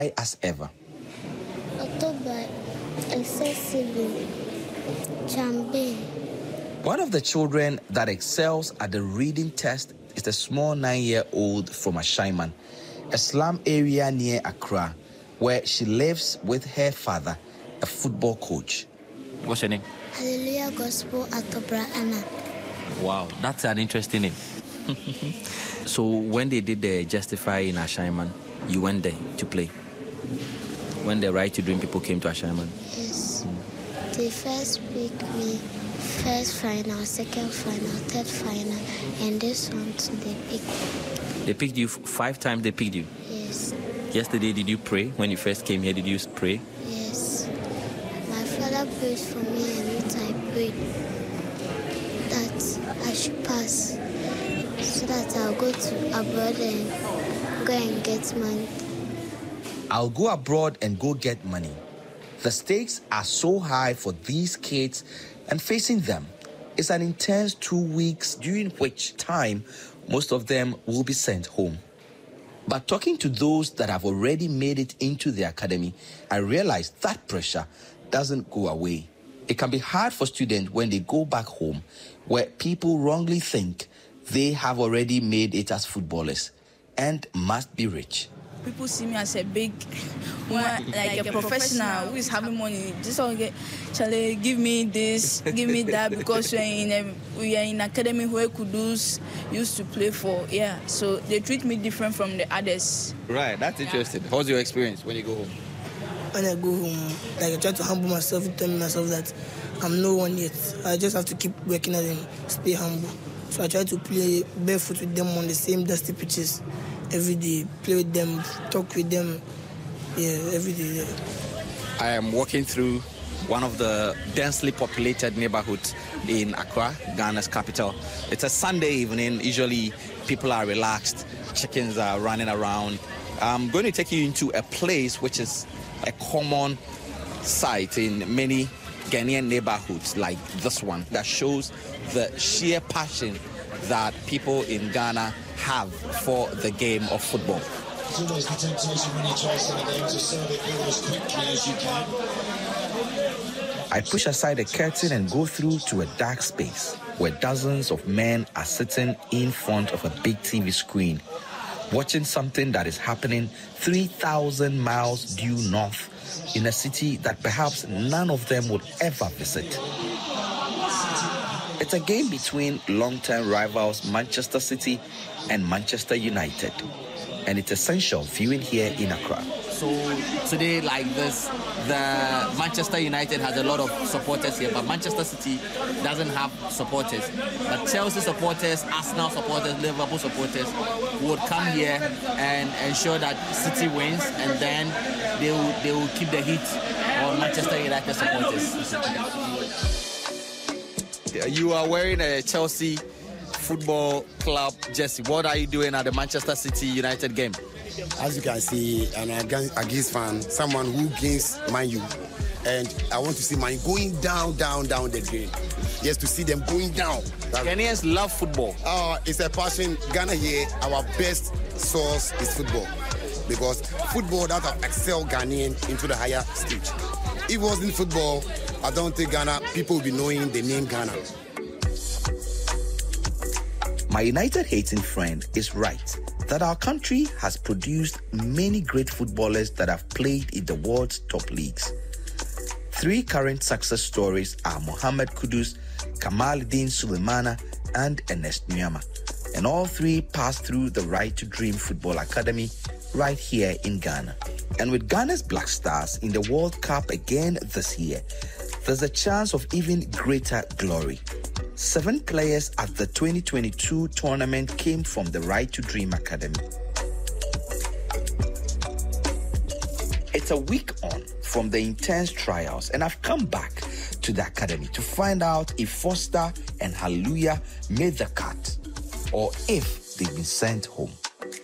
as ever. October, excessively, champagne. One of the children that excels at the reading test is the small 9-year-old from Ashaiman, a slum area near Accra, where she lives with her father, a football coach. What's your name? Hallelujah Gospel Atobra Anna. Wow, that's an interesting name. So when they did the Justify in Ashaiman, you went there to play? When the Right to Dream people came to Ashaiman? Yes. The first week, we first final, second final, third final, and this one they picked. They picked you 5 times, they picked you? Yes. Yesterday, did you pray? When you first came here, did you pray? Yes. My father prayed for me, and which I prayed that I should pass, so that I'll go to abroad and go and get money. I'll go abroad and go get money. The stakes are so high for these kids, and facing them is an intense 2 weeks, during which time most of them will be sent home. But talking to those that have already made it into the academy, I realize that pressure doesn't go away. It can be hard for students when they go back home, where people wrongly think they have already made it as footballers and must be rich. People see me as a big, like a professional who is having money. Just all get, Charlie, give me this, give me that, because we are in academy where Kudus used to play for. Yeah, so they treat me different from the others. Right, that's interesting. How's your experience when you go home? When I go home, like I try to humble myself, tell myself that I'm no one yet. I just have to keep working at them, stay humble. So I try to play barefoot with them on the same dusty pitches every day, play with them, talk with them, every day. Yeah. I am walking through one of the densely populated neighborhoods in Accra, Ghana's capital. It's a Sunday evening. Usually people are relaxed, chickens are running around. I'm going to take you into a place which is a common sight in many Ghanaian neighborhoods like this one, that shows the sheer passion that people in Ghana have for the game of football. It's always the temptation when you try some games to serve it all as quickly as you can. I push aside the curtain and go through to a dark space where dozens of men are sitting in front of a big TV screen, watching something that is happening 3,000 miles due north in a city that perhaps none of them would ever visit. It's a game between long-term rivals Manchester City and Manchester United, and it's essential viewing here in Accra. So today, like this, the Manchester United has a lot of supporters here, but Manchester City doesn't have supporters. But Chelsea supporters, Arsenal supporters, Liverpool supporters would come here and ensure that City wins, and then they will keep the heat on Manchester United supporters. You are wearing a Chelsea Football Club jersey. What are you doing at the Manchester City United game? As you can see, I'm a Guinness fan, someone who gains Man U. And I want to see Man U going down the drain. Yes, to see them going down. Ghanaians love football. It's a passion. Ghana here, our best source is football. Because football that have excelled Ghanaian into the higher stage. If it wasn't football, I don't think Ghana, people will be knowing the name Ghana. My United-hating friend is right that our country has produced many great footballers that have played in the world's top leagues. 3 current success stories are Mohamed Kudus, Kamaluddin Sulemana, and Ernest Nuama. And all 3 passed through the Right to Dream Football Academy right here in Ghana. And with Ghana's Black Stars in the World Cup again this year, there's a chance of even greater glory. 7 players at the 2022 tournament came from the Right to Dream Academy. It's a week on from the intense trials, and I've come back to the academy to find out if Foster and Hallelujah made the cut or if they've been sent home.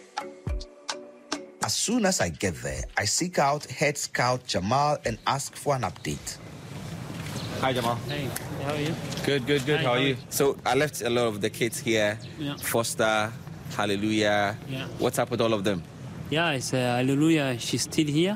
As soon as I get there, I seek out head scout Jamal and ask for an update. Hi, Jamal. Hey, how are you? Good. Hi, how are you? So I left a lot of the kids here. Yeah. Foster, Hallelujah. Yeah. What's up with all of them? Yeah, it's hallelujah. She's still here.